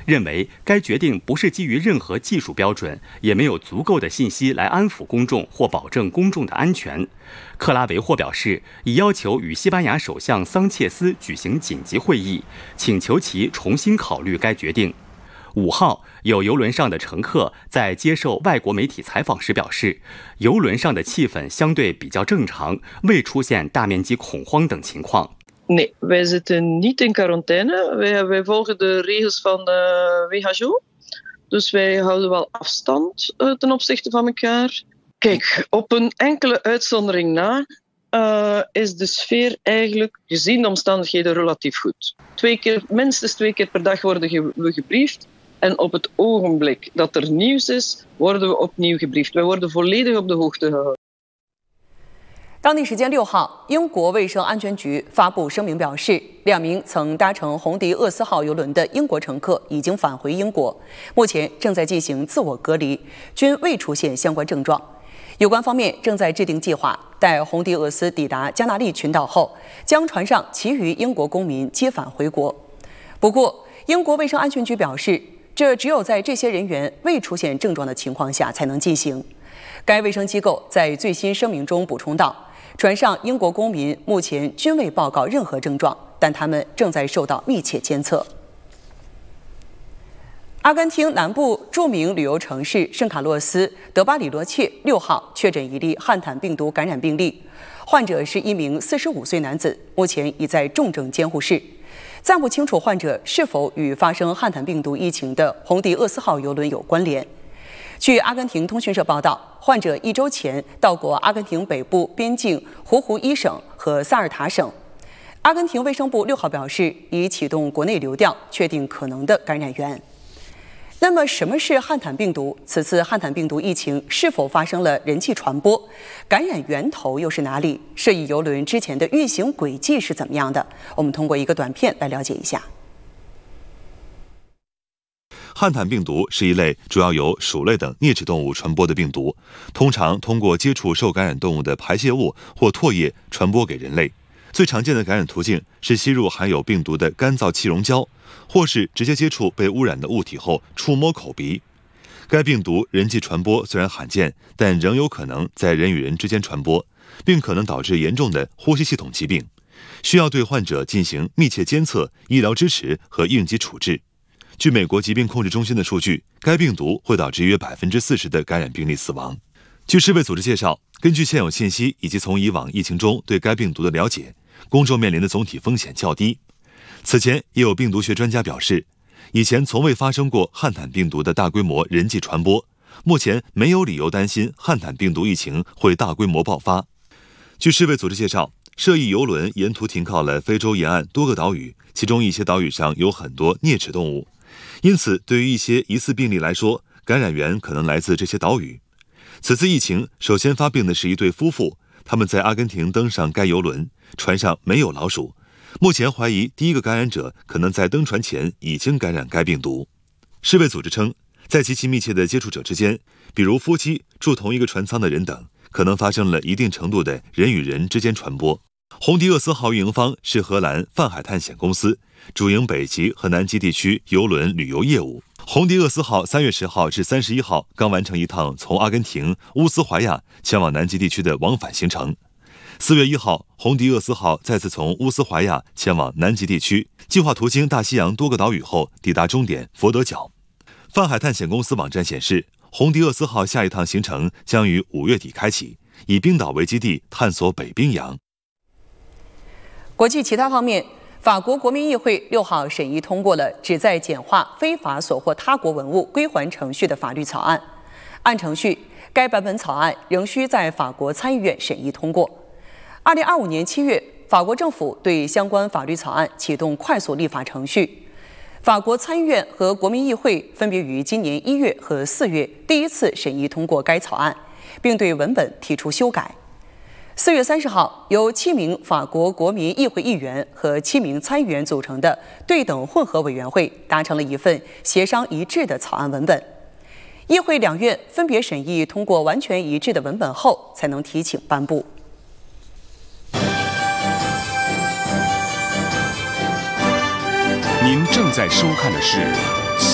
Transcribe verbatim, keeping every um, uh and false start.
认为该决定不是基于任何技术标准，也没有足够的信息来安抚公众或保证公众的安全。克拉维霍表示，已要求与西班牙首相桑切斯举行紧急会议，请求其重新考虑该决定。五号，有邮轮上的乘客在接受外国媒体采访时表示，邮轮上的气氛相对比较正常，未出现大面积恐慌等情况。 Nee, wij zitten niet in quarantaine. Wij, wij volgen de regels van de W H O. Dus wij houden wel afstand uh, ten opzichte van elkaar. Kijk, op een enkele uitzondering na uh, is de sfeer eigenlijk, gezien de omstandigheden, relatief goed. Twee keer, minstens twee keer per dag worden ge, we gebriefd. En op het ogenblik dat er nieuws is, worden we opnieuw gebriefd. Wij worden volledig op de hoogte gehouden. 当地时间六号，英国卫生安全局发布声明表示，两名曾搭乘红迪厄斯号邮轮的英国乘客已经返回英国，目前正在进行自我隔离，均未出现相关症状。有关方面正在制定计划，待红迪厄斯抵达加那利群岛后，将船上其余英国公民接返回国。不过，英国卫生安全局表示，这只有在这些人员未出现症状的情况下才能进行。该卫生机构在最新声明中补充道，船上英国公民目前均未报告任何症状，但他们正在受到密切监测。阿根廷南部著名旅游城市圣卡洛斯德巴里罗切六号确诊一例汉坦病毒感染病例，患者是一名四十五岁男子，目前已在重症监护室。暂不清楚患者是否与发生汉坦病毒疫情的红迪厄斯号邮轮有关联。据阿根廷通讯社报道，患者一周前到过阿根廷北部边境胡胡伊省和萨尔塔省。阿根廷卫生部六号表示，已启动国内流调，确定可能的感染源。那么，什么是汉坦病毒？此次汉坦病毒疫情是否发生了人际传播？感染源头又是哪里？涉疫邮轮之前的运行轨迹是怎么样的？我们通过一个短片来了解一下。 汉坦病毒是一类主要由鼠类等啮齿动物传播的病毒，通常通过接触受感染动物的排泄物或唾液传播给人类。最常见的感染途径是吸入含有病毒的干燥气溶胶，或是直接接触被污染的物体后触摸口鼻。该病毒人际传播虽然罕见，但仍有可能在人与人之间传播，并可能导致严重的呼吸系统疾病，需要对患者进行密切监测、医疗支持和应急处置。据美国疾病控制中心的数据，该病毒会导致约百分之四十的感染病例死亡。据世卫组织介绍，根据现有信息以及从以往疫情中对该病毒的了解，公众面临的总体风险较低。此前也有病毒学专家表示，以前从未发生过汉坦病毒的大规模人际传播，目前没有理由担心汉坦病毒疫情会大规模爆发。据世卫组织介绍，涉疫邮轮沿途停靠了非洲沿岸多个岛屿，其中一些岛屿上有很多啮齿动物，因此对于一些疑似病例来说，感染源可能来自这些岛屿。此次疫情首先发病的是一对夫妇，他们在阿根廷登上该邮轮，船上没有老鼠。目前怀疑第一个感染者可能在登船前已经感染该病毒。世卫组织称，在极其密切的接触者之间，比如夫妻、住同一个船舱的人等，可能发生了一定程度的人与人之间传播。红迪厄斯号运营方是荷兰泛海探险公司，主营北极和南极地区邮轮旅游业务。红迪厄斯号三月十号至三十一号刚完成一趟从阿根廷乌斯怀亚前往南极地区的往返行程。四月一号，红迪厄斯号再次从乌斯怀亚前往南极地区，计划途经大西洋多个岛屿后抵达终点佛得角。泛海探险公司网站显示，红迪厄斯号下一趟行程将于五月底开启，以冰岛为基地探索北冰洋。 国际其他方面，法国国民议会六号审议通过了旨在简化非法索获他国文物归还程序的法律草案。按程序，该版本草案仍需在法国参议院审议通过。二零二五年七月，法国政府对相关法律草案启动快速立法程序。法国参议院和国民议会分别于今年一月和四月第一次审议通过该草案，并对文本提出修改。四月三十号，由七名法国国民议会议员和七名参议员组成的对等混合委员会达成了一份协商一致的草案文本。议会两院分别审议通过完全一致的文本后，才能提请颁布。 您正在收看的是